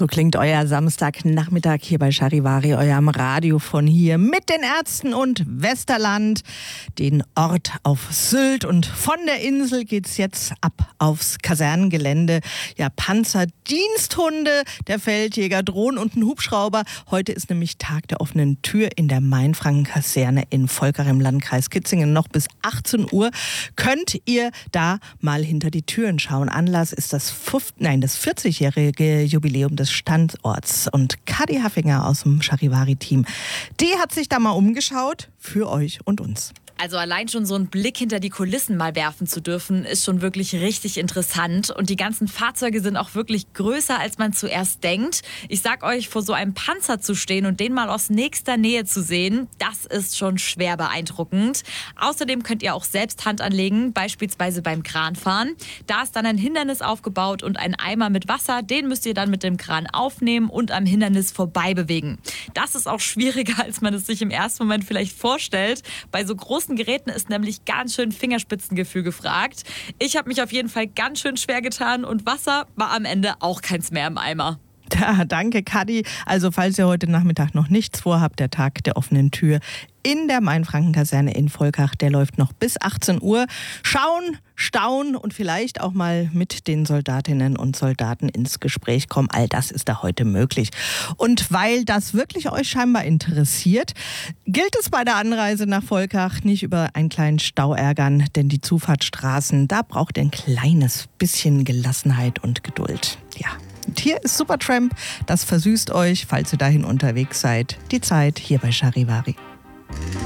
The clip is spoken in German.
So klingt euer Samstagnachmittag hier bei Charivari, eurem Radio von hier mit den Ärzten und Westerland, den Ort auf Sylt. Und von der Insel geht's jetzt ab aufs Kasernengelände. Ja, Panzer, Diensthunde, der Feldjäger, Drohnen und ein Hubschrauber. Heute ist nämlich Tag der offenen Tür in der Mainfranken-Kaserne in Volkach im Landkreis Kitzingen. Noch bis 18 Uhr könnt ihr da mal hinter die Türen schauen. Anlass ist das 40-jährige Jubiläum des Standorts. Und Kadi Haffinger aus dem Charivari-Team, die hat sich da mal umgeschaut für euch und uns. Also allein schon so einen Blick hinter die Kulissen mal werfen zu dürfen, ist schon wirklich richtig interessant. Und die ganzen Fahrzeuge sind auch wirklich größer, als man zuerst denkt. Ich sag euch, vor so einem Panzer zu stehen und den mal aus nächster Nähe zu sehen, das ist schon schwer beeindruckend. Außerdem könnt ihr auch selbst Hand anlegen, beispielsweise beim Kranfahren. Da ist dann ein Hindernis aufgebaut und ein Eimer mit Wasser. Den müsst ihr dann mit dem Kran aufnehmen und am Hindernis vorbei bewegen. Das ist auch schwieriger, als man es sich im ersten Moment vielleicht vorstellt. Bei so großen Geräten ist nämlich ganz schön Fingerspitzengefühl gefragt. Ich habe mich auf jeden Fall ganz schön schwer getan und Wasser war am Ende auch keins mehr im Eimer. Ja, danke, Kadi. Also falls ihr heute Nachmittag noch nichts vorhabt, der Tag der offenen Tür in der Mainfranken-Kaserne in Volkach, der läuft noch bis 18 Uhr. Schauen, staunen und vielleicht auch mal mit den Soldatinnen und Soldaten ins Gespräch kommen. All das ist da heute möglich. Und weil das wirklich euch scheinbar interessiert, gilt es bei der Anreise nach Volkach nicht über einen kleinen Stau ärgern, denn die Zufahrtsstraßen, da braucht ihr ein kleines bisschen Gelassenheit und Geduld. Ja. Und hier ist Supertramp, das versüßt euch, falls ihr dahin unterwegs seid, die Zeit hier bei Charivari.